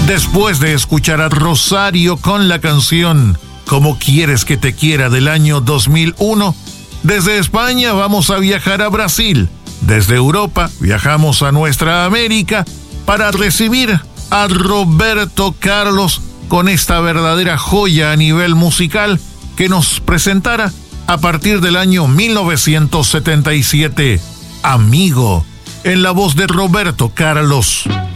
Después de escuchar a Rosario con la canción ¿Cómo quieres que te quiera del año 2001, desde España vamos a viajar a Brasil. Desde Europa viajamos a nuestra América para recibir a Roberto Carlos con esta verdadera joya a nivel musical que nos presentara a partir del año 1977. Amigo, en la voz de Roberto Carlos.